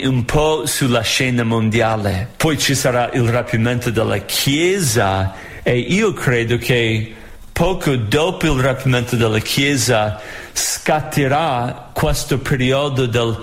un po' sulla scena mondiale. Poi ci sarà il rapimento della Chiesa, e io credo che poco dopo il rapimento della Chiesa scatterà questo periodo del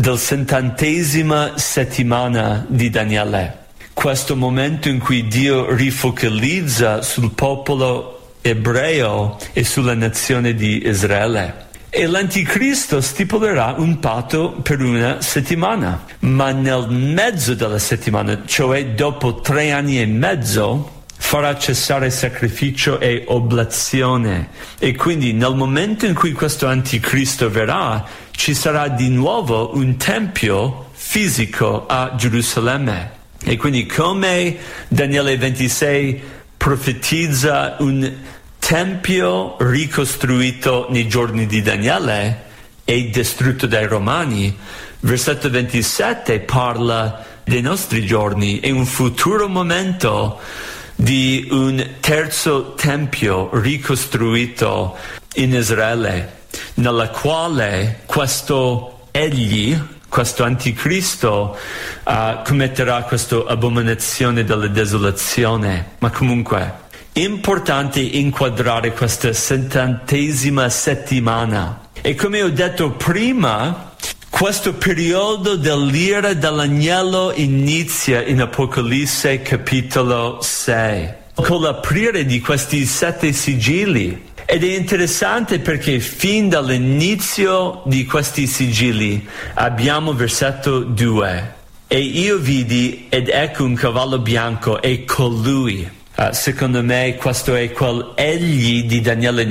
70ª settimana di Daniele. Questo momento in cui Dio rifocalizza sul popolo ebreo e sulla nazione di Israele. E l'Anticristo stipulerà un patto per una settimana, ma nel mezzo della settimana, cioè dopo 3 anni e mezzo, farà cessare sacrificio e oblazione. E quindi nel momento in cui questo Anticristo verrà, ci sarà di nuovo un tempio fisico a Gerusalemme. E quindi come Daniele 26 profetizza un tempio ricostruito nei giorni di Daniele e distrutto dai Romani, versetto 27 parla dei nostri giorni e un futuro momento di un terzo tempio ricostruito in Israele, nella quale questo Anticristo commetterà questa abominazione della desolazione. Ma comunque importante inquadrare questa 70ª settimana. E come ho detto prima, questo periodo dell'ira dell'agnello inizia in Apocalisse capitolo 6, con l'aprire di questi 7 sigilli. Ed è interessante perché fin dall'inizio di questi sigilli abbiamo versetto 2. E io vidi ed ecco un cavallo bianco e colui. Secondo me questo è quel egli di Daniele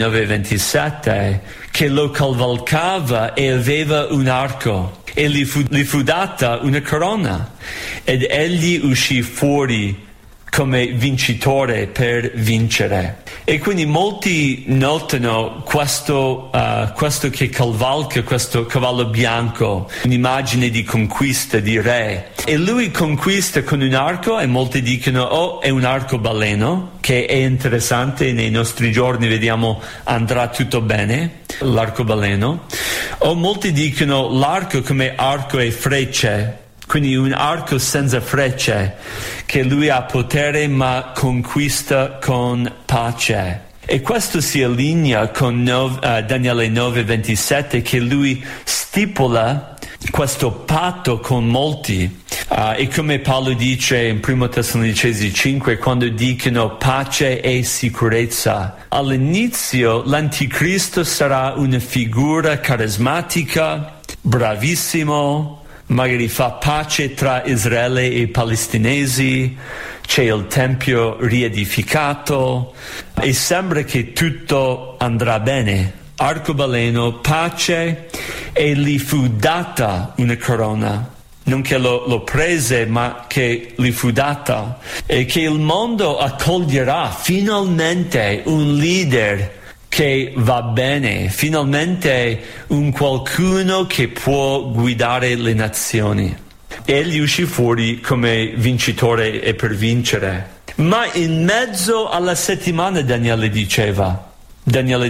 9:27 che lo cavalcava e aveva un arco e gli fu data una corona ed egli uscì fuori come vincitore per vincere. E quindi molti notano questo che cavalca, questo cavallo bianco, un'immagine di conquista, di re. E lui conquista con un arco e molti dicono è un arcobaleno, che è interessante, nei nostri giorni vediamo andrà tutto bene, l'arcobaleno. O molti dicono l'arco come arco e frecce, quindi un arco senza frecce, che lui ha potere ma conquista con pace. E questo si allinea con Daniele 9:27, che lui stipula questo patto con molti. E come Paolo dice in 1 Tessalonicesi 5, quando dicono pace e sicurezza, all'inizio l'Anticristo sarà una figura carismatica, bravissimo, magari fa pace tra Israele e i palestinesi, c'è il tempio riedificato e sembra che tutto andrà bene. Arcobaleno, pace, e gli fu data una corona. Non che lo prese, ma che gli fu data. E che il mondo accoglierà finalmente un leader che va bene, finalmente un qualcuno che può guidare le nazioni. Egli uscì fuori come vincitore e per vincere. Ma in mezzo alla settimana Daniele diceva, Daniele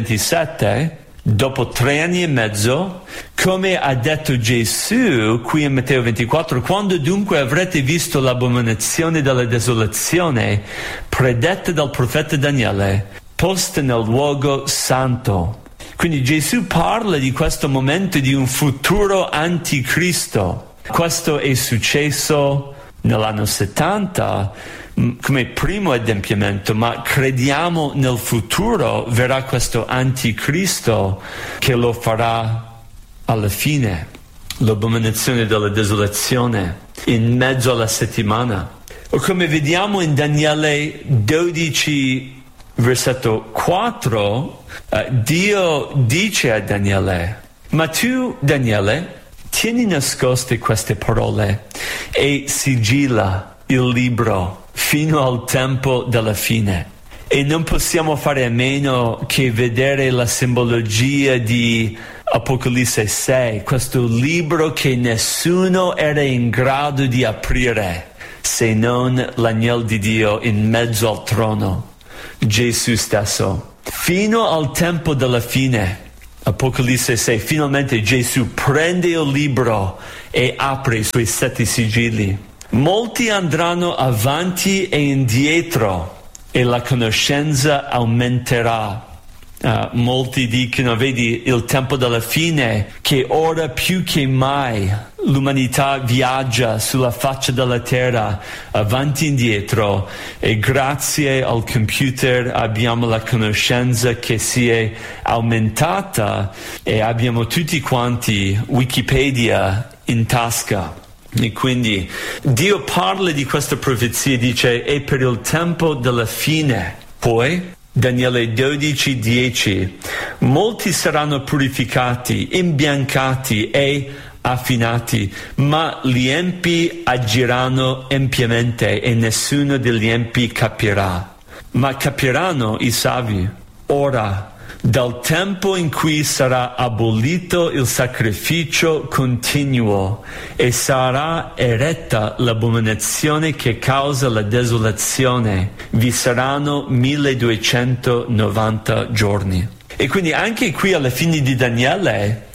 9:27, dopo 3 anni e mezzo, come ha detto Gesù qui in Matteo 24, quando dunque avrete visto l'abominazione della desolazione predetta dal profeta Daniele, posta nel luogo santo. Quindi Gesù parla di questo momento di un futuro anticristo. Questo è successo nell'anno 70 come primo adempimento, ma crediamo nel futuro verrà questo anticristo che lo farà alla fine, l'abominazione della desolazione in mezzo alla settimana. O come vediamo in Daniele 12 versetto 4, Dio dice a Daniele, ma tu Daniele tieni nascoste queste parole e sigilla il libro fino al tempo della fine. E non possiamo fare a meno che vedere la simbologia di Apocalisse 6, questo libro che nessuno era in grado di aprire se non l'agnello di Dio in mezzo al trono, Gesù stesso. Fino al tempo della fine Apocalisse 6, finalmente Gesù prende il libro e apre i suoi 7 sigilli. Molti andranno avanti e indietro e la conoscenza aumenterà. Molti dicono, vedi, il tempo della fine, che ora più che mai l'umanità viaggia sulla faccia della terra avanti e indietro, e grazie al computer abbiamo la conoscenza che si è aumentata e abbiamo tutti quanti Wikipedia in tasca. E quindi Dio parla di questa profezia, dice, è per il tempo della fine. Poi Daniele 12:10, molti saranno purificati, imbiancati e affinati, ma gli empi agiranno empiamente e nessuno degli empi capirà. Ma capiranno i savi. Ora, dal tempo in cui sarà abolito il sacrificio continuo e sarà eretta l'abominazione che causa la desolazione, vi saranno 1290 giorni. E quindi anche qui alla fine di Daniele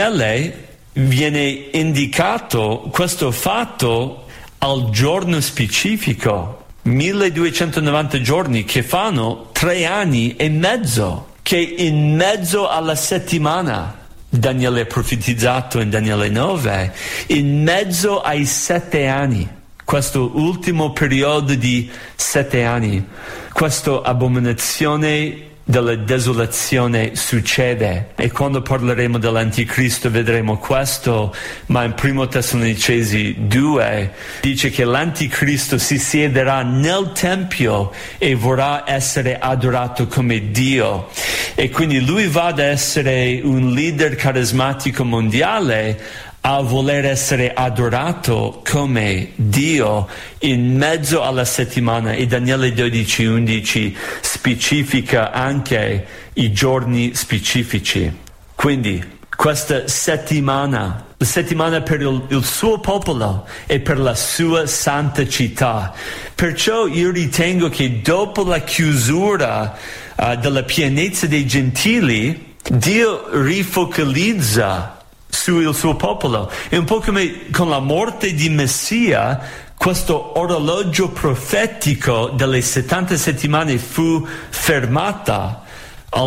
viene indicato questo fatto al giorno specifico, 1290 giorni che fanno 3 anni e mezzo. Che in mezzo alla settimana, Daniele ha profetizzato in Daniele 9, in mezzo ai 7 anni, questo ultimo periodo di 7 anni, questa abominazione della desolazione succede. E quando parleremo dell'Anticristo vedremo questo, ma in 1 Tessalonicesi 2 dice che l'Anticristo si siederà nel Tempio e vorrà essere adorato come Dio, e quindi lui va ad essere un leader carismatico mondiale a voler essere adorato come Dio in mezzo alla settimana. E Daniele 12:11 specifica anche i giorni specifici. Quindi questa settimana, la settimana per il suo popolo e per la sua santa città. Perciò io ritengo che dopo la chiusura della pienezza dei gentili, Dio rifocalizza sul suo popolo. È un po' come con la morte di Messia, questo orologio profetico delle 70 settimane fu fermata al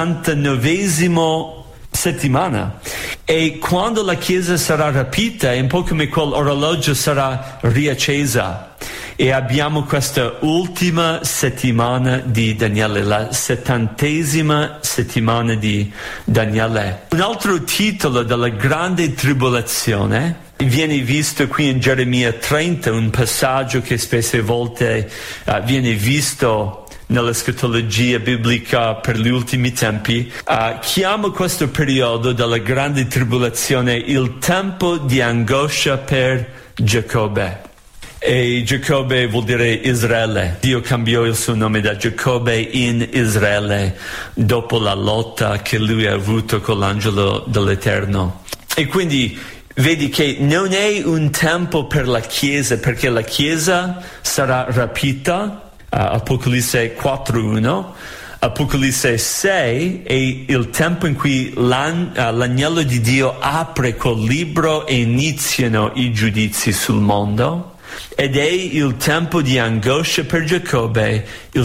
69esimo settimana, e quando la Chiesa sarà rapita è un po' come quell'orologio sarà riaccesa. E abbiamo questa ultima settimana di Daniele, la 70esima settimana di Daniele. Un altro titolo della grande tribolazione viene visto qui in Geremia 30, un passaggio che spesse volte viene visto nell'escatologia biblica per gli ultimi tempi. Chiama questo periodo della grande tribolazione il tempo di angoscia per Giacobbe. E Giacobbe vuol dire Israele. Dio cambiò il suo nome da Giacobbe in Israele dopo la lotta che lui ha avuto con l'angelo dell'Eterno. E quindi vedi che non è un tempo per la Chiesa, perché la Chiesa sarà rapita. Apocalisse 4:1. Apocalisse 6 è il tempo in cui l'agnello di Dio apre quel libro e iniziano i giudizi sul mondo. Ed è il tempo di angoscia per Giacobbe, il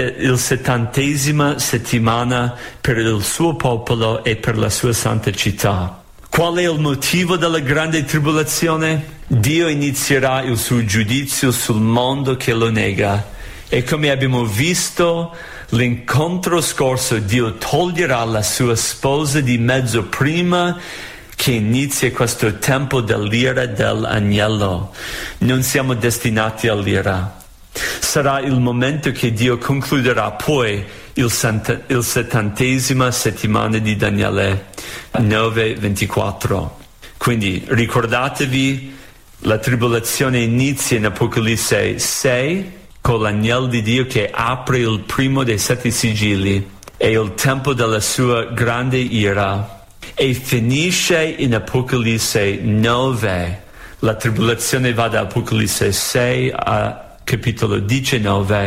70esima settimana per il suo popolo e per la sua santa città. Qual è il motivo della grande tribolazione? Dio inizierà il suo giudizio sul mondo che lo nega. E come abbiamo visto l'incontro scorso, Dio toglierà la sua sposa di mezzo prima che inizia questo tempo dell'ira dell'agnello. Non siamo destinati all'ira. Sarà il momento che Dio concluderà poi il 70esima settimana di Daniele 9:24. Quindi ricordatevi, la tribolazione inizia in Apocalisse 6 con l'agnello di Dio che apre il primo dei 7 sigilli. È il tempo della sua grande ira. E finisce in Apocalisse 9. La tribolazione va da Apocalisse 6 a capitolo 19,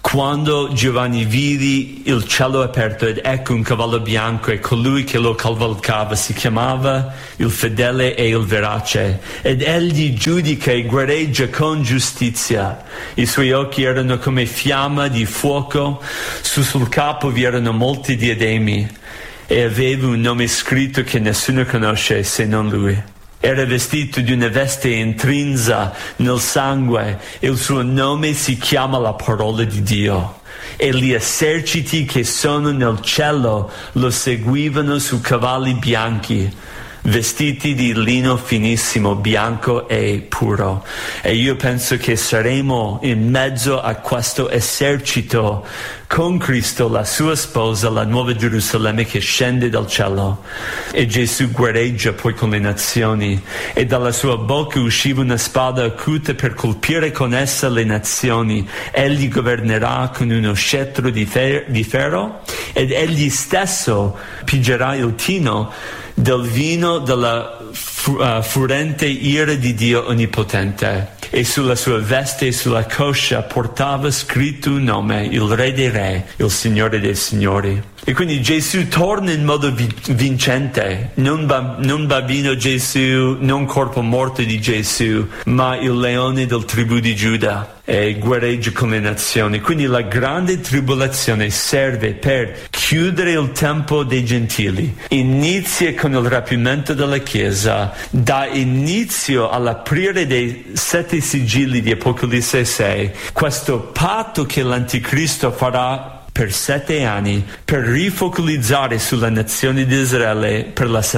Quando Giovanni vide il cielo aperto ed ecco un cavallo bianco e colui che lo cavalcava si chiamava il fedele e il verace, ed egli giudica e guerreggia con giustizia. I suoi occhi erano come fiamma di fuoco, sul capo vi erano molti diademi e aveva un nome scritto che nessuno conosce se non lui. Era vestito di una veste intrinsa nel sangue e il suo nome si chiama la parola di Dio. E gli eserciti che sono nel cielo lo seguivano su cavalli bianchi, vestiti di lino finissimo, bianco e puro. E io penso che saremo in mezzo a questo esercito con Cristo, la sua sposa, la nuova Gerusalemme che scende dal cielo. E Gesù guerreggia poi con le nazioni, e dalla sua bocca usciva una spada acuta per colpire con essa le nazioni. Egli governerà con uno scettro di ferro, ed egli stesso pigerà il tino del vino della furente ira di Dio Onnipotente. E sulla sua veste e sulla coscia portava scritto un nome: il Re dei Re, il Signore dei Signori. E quindi Gesù torna in modo vincente, non bambino Gesù, non corpo morto di Gesù, ma il leone del tribù di Giuda, e guerreggia con le nazioni. Quindi la grande tribolazione serve per chiudere il tempo dei gentili, inizia con il rapimento della Chiesa, dà inizio all'aprire dei 7 sigilli di Apocalisse 6, questo patto che l'Anticristo farà per 7 anni, per rifocalizzare sulla nazione di Israele per la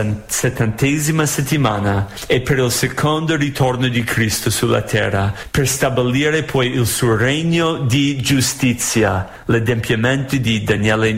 70ª settimana e per il secondo ritorno di Cristo sulla terra, per stabilire poi il suo regno di giustizia, l'adempimento di Daniele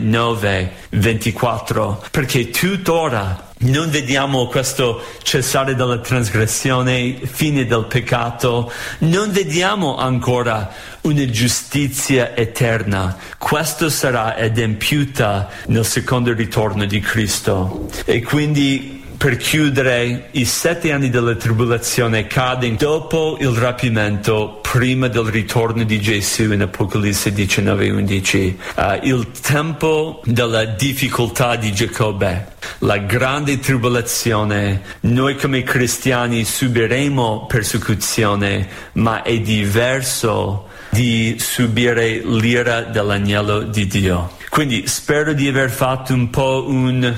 9:24, perché tuttora non vediamo questo cessare della trasgressione, fine del peccato, non vediamo ancora una giustizia eterna. Questo sarà adempiuta nel secondo ritorno di Cristo. E quindi, per chiudere, i 7 anni della tribolazione cadono dopo il rapimento, prima del ritorno di Gesù in Apocalisse 19:11. Il tempo della difficoltà di Giacobbe, la grande tribolazione. Noi come cristiani subiremo persecuzione, ma è diverso di subire l'ira dell'agnello di Dio. Quindi spero di aver fatto un po' un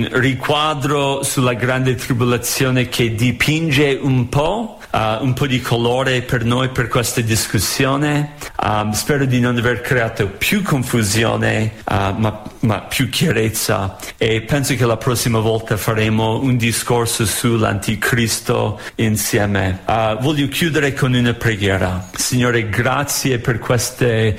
riquadro sulla grande tribolazione che dipinge un po' di colore per noi per questa discussione. Spero di non aver creato più confusione, ma più chiarezza, e penso che la prossima volta faremo un discorso sull'Anticristo insieme. Voglio chiudere con una preghiera. Signore, grazie per questi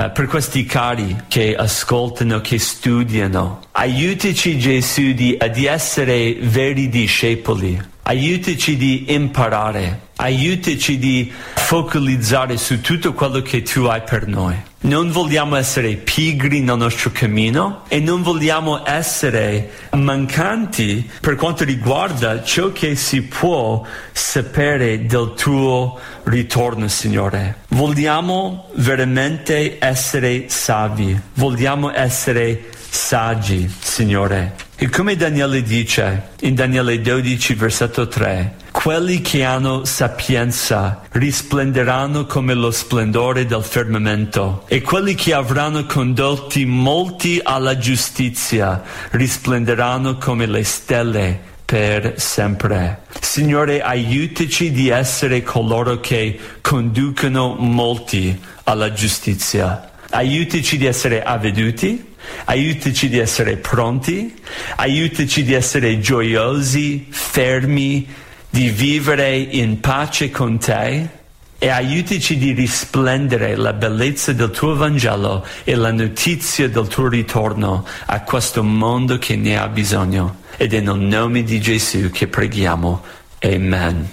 cari che ascoltano, che studiano. Aiutaci, Gesù, di essere veri discepoli. Aiutaci di imparare, aiutaci di focalizzare su tutto quello che tu hai per noi. Non vogliamo essere pigri nel nostro cammino e non vogliamo essere mancanti per quanto riguarda ciò che si può sapere del tuo ritorno, Signore. Vogliamo veramente essere savi, vogliamo essere saggi, Signore. E come Daniele dice in Daniele 12, versetto 3, quelli che hanno sapienza risplenderanno come lo splendore del firmamento, e quelli che avranno condotti molti alla giustizia risplenderanno come le stelle per sempre. Signore, aiutaci di essere coloro che conducono molti alla giustizia. Aiutaci di essere avveduti, aiutaci di essere pronti, aiutaci di essere gioiosi, fermi, di vivere in pace con te, e aiutaci di risplendere la bellezza del tuo Vangelo e la notizia del tuo ritorno a questo mondo che ne ha bisogno. Ed è nel nome di Gesù che preghiamo. Amen.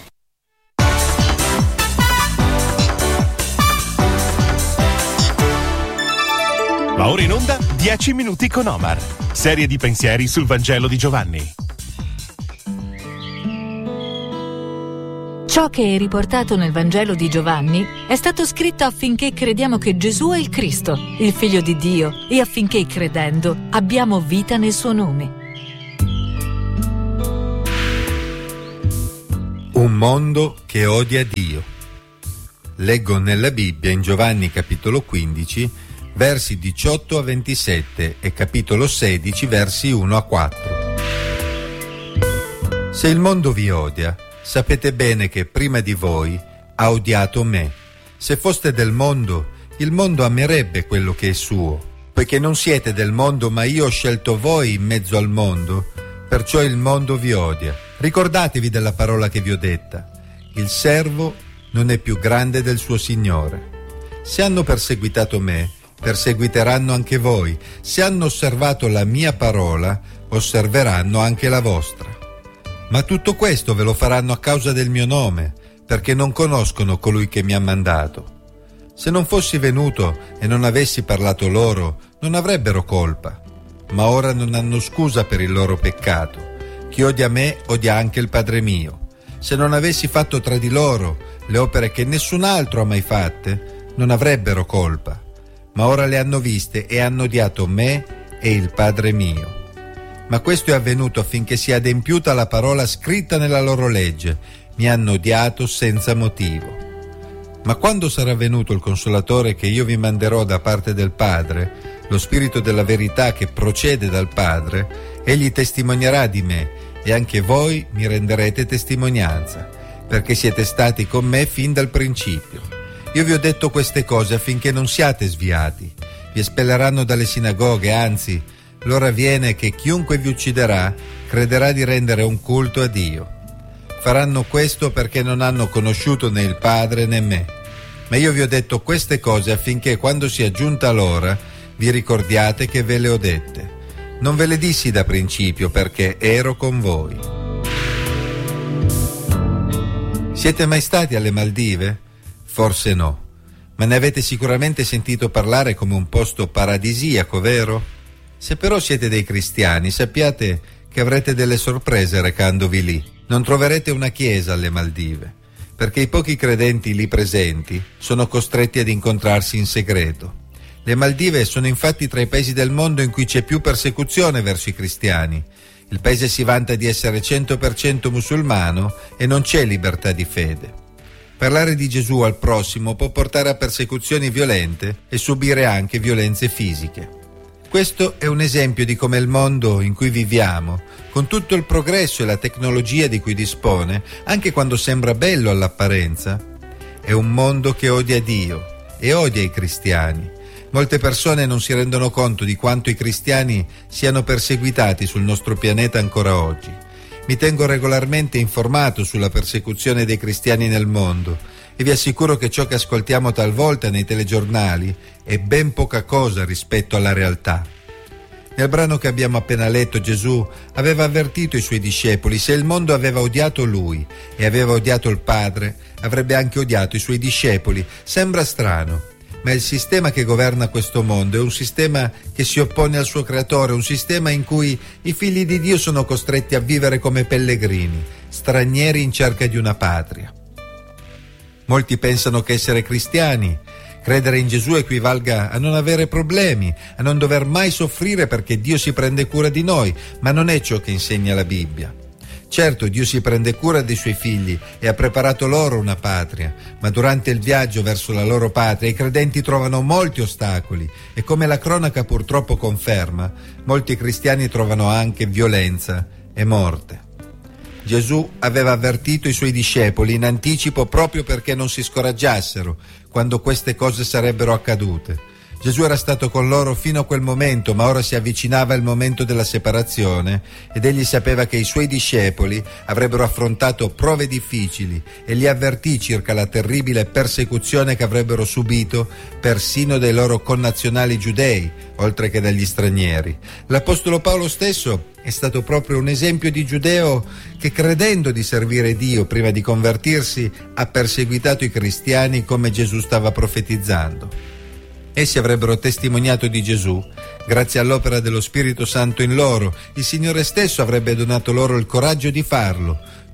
Va ora in onda 10 minuti con Omar, serie di pensieri sul Vangelo di Giovanni. Ciò che è riportato nel Vangelo di Giovanni è stato scritto affinché crediamo che Gesù è il Cristo, il Figlio di Dio, e affinché credendo abbiamo vita nel suo nome. Un mondo che odia Dio. Leggo nella Bibbia in Giovanni capitolo 15, versi 18 a 27 e capitolo 16, versi 1 a 4. Se il mondo vi odia, sapete bene che prima di voi ha odiato me. Se foste del mondo, il mondo amerebbe quello che è suo. Poiché non siete del mondo, ma io ho scelto voi in mezzo al mondo, perciò il mondo vi odia. Ricordatevi della parola che vi ho detta: il servo non è più grande del suo Signore. Se hanno perseguitato me, perseguiteranno anche voi. Se hanno osservato la mia parola, osserveranno anche la vostra. Ma tutto questo ve lo faranno a causa del mio nome, perché non conoscono colui che mi ha mandato. Se non fossi venuto e non avessi parlato loro, non avrebbero colpa. Ma ora non hanno scusa per il loro peccato. Chi odia me odia anche il Padre mio. Se non avessi fatto tra di loro le opere che nessun altro ha mai fatte, non avrebbero colpa. Ma ora le hanno viste e hanno odiato me e il Padre mio. Ma questo è avvenuto affinché sia adempiuta la parola scritta nella loro legge: mi hanno odiato senza motivo. Ma quando sarà venuto il Consolatore che io vi manderò da parte del Padre, lo Spirito della verità che procede dal Padre, egli testimonierà di me, e anche voi mi renderete testimonianza, perché siete stati con me fin dal principio. Io vi ho detto queste cose affinché non siate sviati. Vi espelleranno dalle sinagoghe, anzi, l'ora viene che chiunque vi ucciderà crederà di rendere un culto a Dio. Faranno questo perché non hanno conosciuto né il Padre né me. Ma io vi ho detto queste cose affinché quando sia giunta l'ora vi ricordiate che ve le ho dette. Non ve le dissi da principio perché ero con voi. Siete mai stati alle Maldive? Forse no, ma ne avete sicuramente sentito parlare come un posto paradisiaco, vero? Se però siete dei cristiani, sappiate che avrete delle sorprese recandovi lì. Non troverete una chiesa alle Maldive, perché i pochi credenti lì presenti sono costretti ad incontrarsi in segreto. Le Maldive sono infatti tra i paesi del mondo in cui c'è più persecuzione verso i cristiani. Il paese si vanta di essere 100% musulmano e non c'è libertà di fede. Parlare di Gesù al prossimo può portare a persecuzioni violente e subire anche violenze fisiche. Questo è un esempio di come il mondo in cui viviamo, con tutto il progresso e la tecnologia di cui dispone, anche quando sembra bello all'apparenza, è un mondo che odia Dio e odia i cristiani. Molte persone non si rendono conto di quanto i cristiani siano perseguitati sul nostro pianeta ancora oggi. Mi tengo regolarmente informato sulla persecuzione dei cristiani nel mondo e vi assicuro che ciò che ascoltiamo talvolta nei telegiornali è ben poca cosa rispetto alla realtà. Nel brano che abbiamo appena letto, Gesù aveva avvertito i suoi discepoli: se il mondo aveva odiato lui e aveva odiato il Padre, avrebbe anche odiato i suoi discepoli. Sembra strano, ma il sistema che governa questo mondo è un sistema che si oppone al suo creatore, un sistema in cui i figli di Dio sono costretti a vivere come pellegrini, stranieri in cerca di una patria. Molti pensano che essere cristiani, credere in Gesù, equivalga a non avere problemi, a non dover mai soffrire perché Dio si prende cura di noi, ma non è ciò che insegna la Bibbia. Certo, Dio si prende cura dei suoi figli e ha preparato loro una patria, ma durante il viaggio verso la loro patria i credenti trovano molti ostacoli e, come la cronaca purtroppo conferma, molti cristiani trovano anche violenza e morte. Gesù aveva avvertito i suoi discepoli in anticipo proprio perché non si scoraggiassero quando queste cose sarebbero accadute. Gesù era stato con loro fino a quel momento, ma ora si avvicinava il momento della separazione ed egli sapeva che i suoi discepoli avrebbero affrontato prove difficili e li avvertì circa la terribile persecuzione che avrebbero subito persino dai loro connazionali giudei, oltre che dagli stranieri. L'Apostolo Paolo stesso è stato proprio un esempio di giudeo che, credendo di servire Dio prima di convertirsi, ha perseguitato i cristiani come Gesù stava profetizzando. Essi avrebbero testimoniato di Gesù grazie all'opera dello Spirito Santo in loro. Il Signore stesso avrebbe donato loro il coraggio di farlo,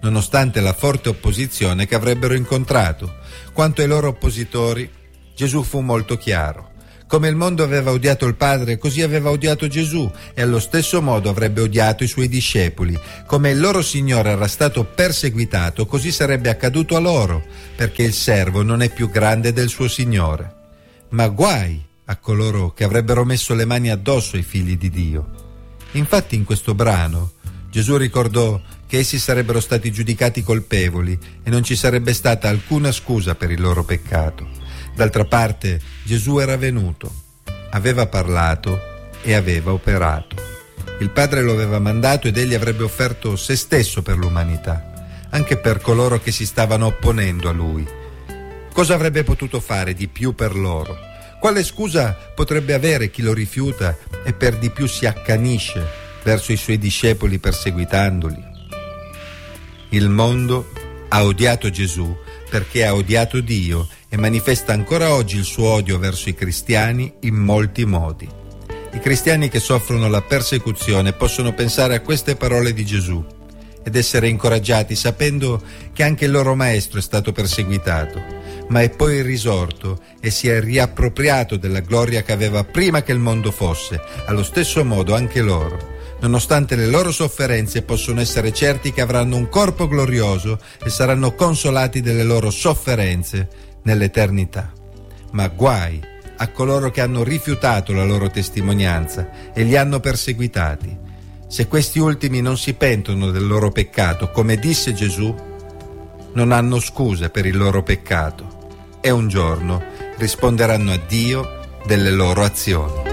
nonostante la forte opposizione che avrebbero incontrato. Quanto ai loro oppositori, Gesù fu molto chiaro. Come il mondo aveva odiato il Padre, così aveva odiato Gesù, e allo stesso modo avrebbe odiato i suoi discepoli. Come il loro Signore era stato perseguitato, così sarebbe accaduto a loro, perché il servo non è più grande del suo Signore. Ma guai a coloro che avrebbero messo le mani addosso ai figli di Dio. Infatti in questo brano Gesù ricordò che essi sarebbero stati giudicati colpevoli e non ci sarebbe stata alcuna scusa per il loro peccato. D'altra parte, Gesù era venuto, aveva parlato e aveva operato. Il Padre lo aveva mandato ed egli avrebbe offerto se stesso per l'umanità, anche per coloro che si stavano opponendo a lui. Cosa avrebbe potuto fare di più per loro? Quale scusa potrebbe avere chi lo rifiuta e per di più si accanisce verso i suoi discepoli perseguitandoli? Il mondo ha odiato Gesù perché ha odiato Dio e manifesta ancora oggi il suo odio verso i cristiani in molti modi. I cristiani che soffrono la persecuzione possono pensare a queste parole di Gesù ed essere incoraggiati sapendo che anche il loro maestro è stato perseguitato, ma è poi risorto e si è riappropriato della gloria che aveva prima che il mondo fosse. Allo stesso modo anche loro, nonostante le loro sofferenze, possono essere certi che avranno un corpo glorioso e saranno consolati delle loro sofferenze nell'eternità. Ma guai a coloro che hanno rifiutato la loro testimonianza e li hanno perseguitati. Se questi ultimi non si pentono del loro peccato, come disse Gesù, non hanno scuse per il loro peccato e un giorno risponderanno a Dio delle loro azioni.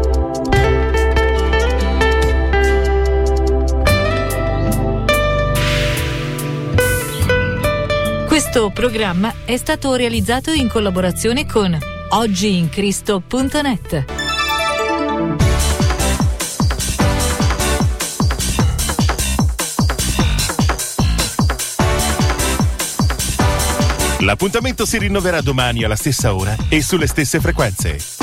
Questo programma è stato realizzato in collaborazione con oggiincristo.net. L'appuntamento si rinnoverà domani alla stessa ora e sulle stesse frequenze.